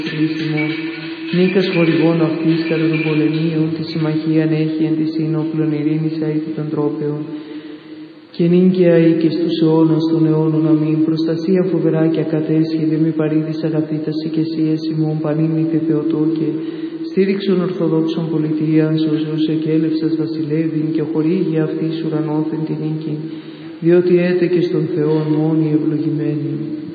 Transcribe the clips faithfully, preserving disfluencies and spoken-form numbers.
Χρήσιμο. Νίκας χορηγών αυτής κατά των πολεμίων, τη συμμαχίαν έχει εν τη σύνοπλων ειρήνης αήτη των τρόπεων. Και νύγκαια ή και στους αιώνας των αιώνων αμήν, προστασία φοβερά και ακατέσχεδε, μη παρήδης αγαπήτας οικεσίας ημών πανήμνητε Θεοτό και στήριξον ορθοδόξων πολιτείαν, σωσός εκέλευσας βασιλεύειν και χορήγει αυτής ουρανόθεν την νίκη, διότι έτε και στον Θεόν μόνοι ευλογημένοι.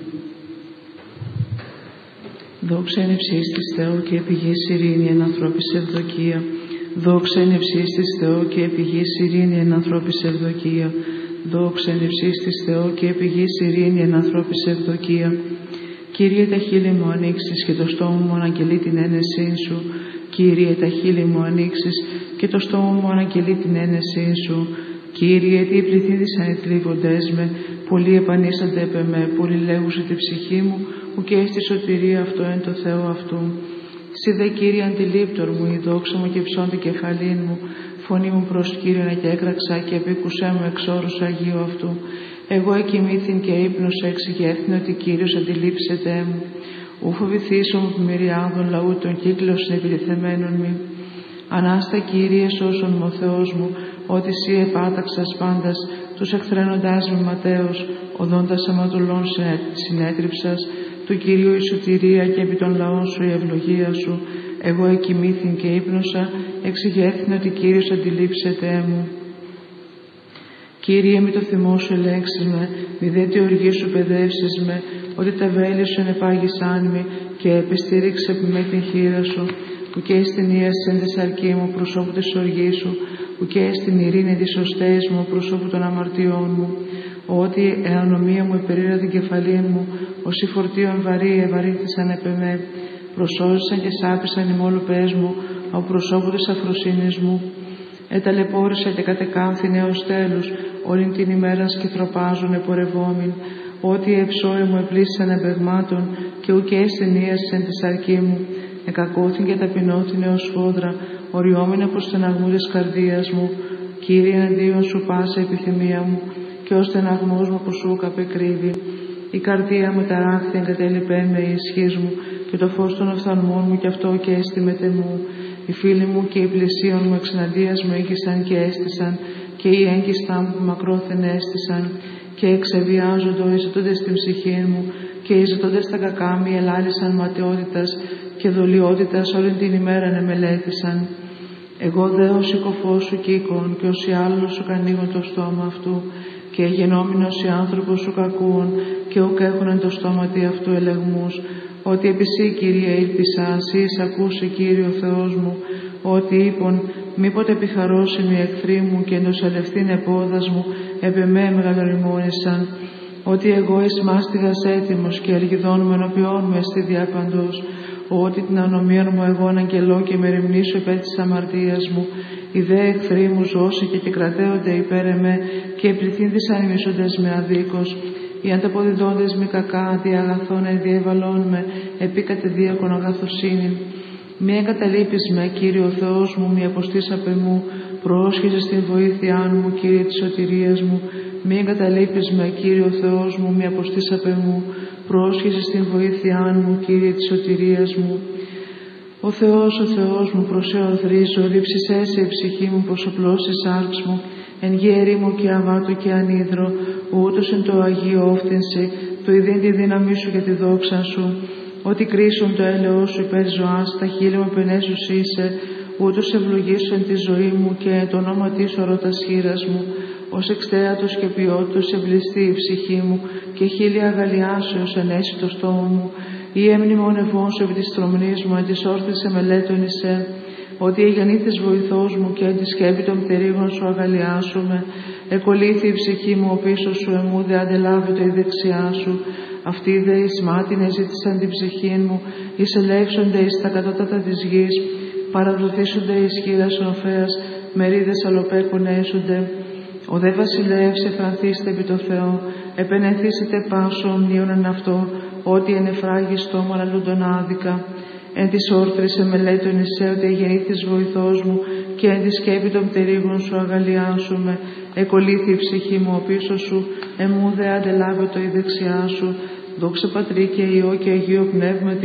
Δόξα εν ευσύς της Θεό και επιγής ειρήνη εν ανθρώπης ευδοκία. Δόξα εν ευσύς της Θεό και επιγής ειρήνη εν ανθρώπης ευδοκία. Δόξα εν ευσύς της Θεό και επιγής ειρήνη εν ανθρώπης ευδοκία. Κύριε, τα χείλη μου ανοίξεις και το στόμα μου αναγγελεί την ένεσή σου. Κύριε, τα χείλη μου ανοίξεις και το στόμα μου αναγγελεί την ένεσή σου. Κύριε, τι πληθύντησαν οι θλίβοντές με, πολλοί επανήσανται επ' εμέ, πολλοί λέγουσαν τη ψυχή μου, ουκ έστι σωτηρία αυτό εν το Θεό αυτού. Συ δε Κύριε αντιλήπτορ μου, η δόξα μου και ψώντη κεφαλήν μου, φωνή μου προς Κύριον και έκραξα και επίκουσέ μου εξ όρους Αγίου αυτού. Εγώ εκοιμήθην και ύπνος εξηγέθην ότι Κύριος αντιλήψεται μου. Ου φοβηθήσω μου μυριάδων λαού των κύκλων συνεπιτεθεμένων μη. Ανάστα Κύριε σώσον μου ο Θεός μου, ότι Συ επάταξας πάντας, τους εχθρένοντάς με ματέως, οδόντας αματουλών συνέτριψας, του Κυρίου η σωτηρία και επί των λαών σου η ευλογία σου. Εγώ εκοιμήθην και ύπνοσα, εξηγέθην ότι Κύριος αντιλήψεται μου. Κύριε, μη το θυμό σου ελέγξεις με, μη δε τη οργή σου παιδεύσεις με, ότι τα βέλη σου ενεπάγησάν με και επιστήριξε με την χείρα σου, που και στην ίαση εν της αρκή μου προσώπου της οργής σου, που και στην ειρήνη της σωστές μου προσώπου των αμαρτιών μου, ότι εανομία μου υπερήρα την κεφαλή μου, όσοι φορτίων βαρύ ευαρύθησαν επ' εμέ, προσώζησαν και σάπησαν οι μόλουπες μου, από προσώπου της αφροσύνης μου. Εταλαιπώρησα και κατεκάμθην έως τέλους, όλην την ημέρα σκυθροπάζουν επορευόμην, ότι εψώε μου επλήσισαν εμπεγμάτων και ουκέ στενίασεν της αρκή μου, εκακώθην και ταπεινώθην έως φόδρα, οριόμην από στεναγμού της καρδίας μου. Κύριε, εναντίον σου πάσα επιθυμία μου, και ο στεναγμός μου από σου καπεκρύβει. Η καρδία μου ταράχθη εγκατέλειπεν με η ισχύς μου, και το φως των οφθαλμών μου κι αυτό και έστιμεται μου. Οι φίλοι μου και οι πλησίον μου εξεναντίας μου ήγησαν και έστησαν, και οι έγκυστά μου μακρόθεν έστησαν, και εξεβιάζοντο οι ζητώντες στην ψυχή μου, και οι ζητώντες τα κακά μη ελάλησαν ματαιότητας και δολιότητας όλη την ημέρα εμελέτησαν. Εγώ δε ως οικοφός σου κοίκον, και ως οι άλλος σου κανίγον το στόμα αυτού, και γενόμενος οι άνθρωπος σου κακούων, και ουκ έχουν εν το στόματι αυτού ελεγμούς, ότι επί Συ, Κύριε, ήλπισα, Συ εισακούσε, Κύριε ο Θεός μου, ότι είπον, μήποτε επιχαρώσιμοι οι εχθροί μου και εντοσαλευθήν επόδας μου, επ' εμέ μεγαλοριμόνησαν, ότι εγώ εις μάστιγας έτοιμος και αργιδών μου ενωπιών μου εστί διάπαντος, ότι την ανομία μου εγώ αναγγελώ και με ρημνήσω υπέρ της αμαρτίας μου, οι δε εχθροί μου ζώσε και κεκρατέονται υπέρ εμέ και πληθύνθησαν οι μισούντες με αδίκως. Οι ανταποδιδόντες μη κακά αντί αγαθών ενδιέβαλών με επί κατεδίακον αγαθοσύνην. Μη εγκαταλείπεις με, Κύριε ο Θεός μου, μη αποστείς απ' εμού, προόσχεσαι στην βοήθειά μου, Κύριε της σωτηρίας μου. Μη εγκαταλείπεις με, Κύριε ο Θεός μου, μη αποστείς απ' εμού, προόσχεσαι στην βοήθειά μου, Κύριε της σωτηρίας μου. Ο Θεός, ο Θεός μου, προσεωθρίζω, ρίψισέ σε η ψυχή μου, πως οπλώσεις άρξ μου, εν γη ερήμου και αβάτου και ανίδρο, ούτως εν το Αγίο όφθηνση, το ειδήν τη δύναμή σου και τη δόξα σου, ότι κρίσουν το έλεος σου υπέρ ζωάς, τα χείλη μου πενέσους είσαι, ούτως ευλογήσω εν τη ζωή μου και το όνομα της ορώτας χείρας μου, ως εξτέατος και ποιότητος εμπληστεί η ψυχή μου και χείλη αγαλιάσεως ενέσει το στόμα μου, ή εμνημονευών σου επί της τρομνής μου, εν της όρθης εμελέτων εισέ, ότι εγεννήθης βοηθός μου και εν τη σκέπη των πτερίγων σου αγαλιάσουμε, εκολύθη η ψυχή μου ο πίσω σου, εμού δε αντελάβεται η δεξιά σου. Αυτοί δε εις μάτιν εζήτησαν την ψυχή μου, εις ελέγξονται εις τα κατώτατα της γης, παραδοθήσονται εις χείρας οφέας, μερίδες αλοπέκων έσονται. Ο δε βασιλεύς εφρανθήστε επί το Θεό, επενεθήσετε πάσο ομνίων εν αυτό, ότι εν εφράγει στόμα λαλούντον άδικα. Εν της όρθρης εμελέτων εισέ, ότι εγεννήθης βοηθός μου και εν τη σκέπη των πτερίγων σου αγαλιάσουμε. Εκολύθη η ψυχή μου ο πίσω σου, εμού δε αντελάβετο η δεξιά σου. Δόξα Πατρί και Υιό και Αγίο Πνεύματι,